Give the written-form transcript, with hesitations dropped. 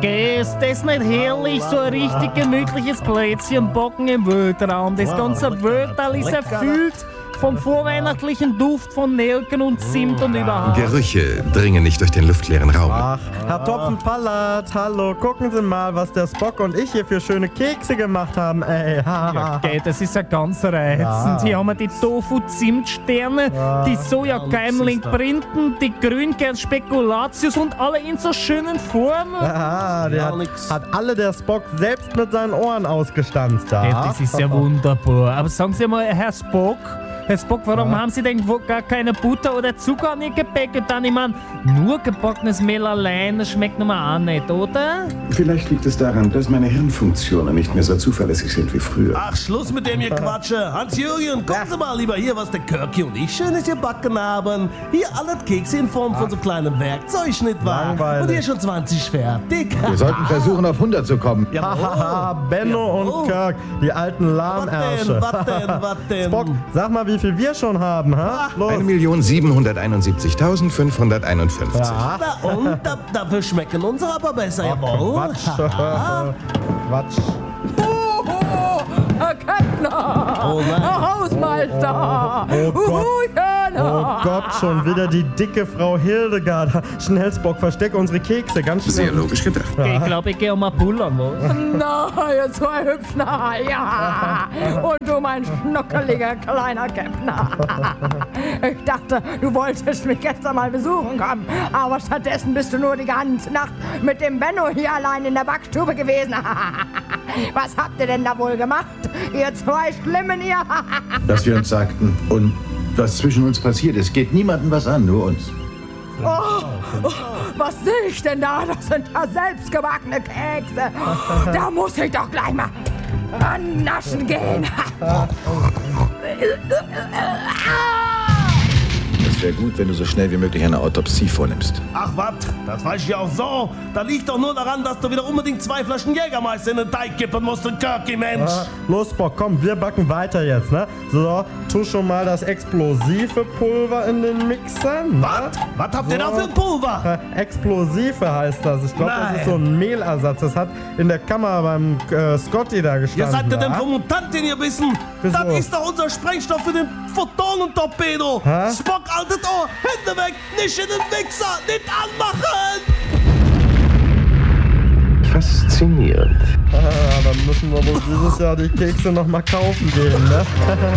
Geh, ist das nicht herrlich? So ein richtig gemütliches Plätzchen backen im Weltraum. Das ganze Weltall ist erfüllt vom vorweihnachtlichen Duft von Nelken und Zimt und überhaupt. Gerüche dringen nicht durch den luftleeren Raum. Ach, Herr Topfenpallat, hallo, gucken Sie mal, was der Spock und ich hier für schöne Kekse gemacht haben, ey. Ja, gell, das ist ja ganz reizend. Hier haben wir die Tofu-Zimtsterne, die Soja-Keimling-Printen, die Grünkern-Spekulatius und alle in so schönen Formen. Ja, der hat alle der Spock selbst mit seinen Ohren ausgestanzt da. Gell, das ist ja wunderbar. Aber sagen Sie mal, Herr Spock, warum haben Sie denn gar keine Butter oder Zucker an Ihr Gebäck getan? Ich meine, nur gebackenes Mehl allein, das schmeckt nun mal auch nicht, oder? Vielleicht liegt es daran, dass meine Hirnfunktionen nicht mehr so zuverlässig sind wie früher. Ach, Schluss mit dem Gequatsche. Hans-Jürgen, gucken Sie mal lieber hier, was der Kirki und ich Schönes gebacken haben. Hier alle Kekse in Form von so kleinem Werkzeug, nicht wahr? Langweilig. Und hier schon 20 fertig. Wir sollten versuchen, auf 100 zu kommen. Hahaha, Benno und Kirk, die alten Lahmärsche. Was denn? Spock, sag mal, wie viel wir schon haben, ha? Los. 1.771.551. Ja. Na und? Dafür schmecken unsere aber besser, jawohl. Quatsch. Quatsch. Herr Käppner! Oh nein. Herr Hausmeister! Oh Gott. Jana. Oh Gott, schon wieder die dicke Frau Hildegard. Schnell, Spock, versteck unsere Kekse, ganz schnell. Sehr logisch gedacht. Ich glaube, ich gehe mal pullern, was? Na, ihr zwei Hübschen, ja! Und du, mein schnuckeliger kleiner Käppner. Ich dachte, du wolltest mich gestern mal besuchen kommen, aber stattdessen bist du nur die ganze Nacht mit dem Benno hier allein in der Backstube gewesen. Was habt ihr denn da wohl gemacht, ihr zwei Schlimmen, ihr? Dass wir uns sagten, und was zwischen uns passiert ist, geht niemandem was an, nur uns. Was sehe ich denn da? Das sind ja selbstgebackene Kekse. Da muss ich doch gleich mal rannaschen gehen. Es wäre gut, wenn du so schnell wie möglich eine Autopsie vornimmst. Ach was, das weiß ich ja auch so. Da liegt doch nur daran, dass du wieder unbedingt 2 Flaschen Jägermeister in den Teig kippen musst, Kirki, Mensch. Los, Spock, komm, wir backen weiter jetzt, ne? So, tu schon mal das explosive Pulver in den Mixer. Ne? Was habt ihr da für ein Pulver? Explosive heißt das. Ich glaube, das ist so ein Mehlersatz. Das hat in der Kammer beim Scotty da gestanden. Ihr seid ihr denn wa? vom Mutanten gebissen? Wieso? Das ist doch unser Sprengstoff für den Photonentorpedo. Hä? Spock, altes Ohr, Hände weg, nicht in den Mixer, nicht anmachen. Faszinierend. Dann müssen wir wohl dieses Jahr die Kekse noch mal kaufen gehen, ne?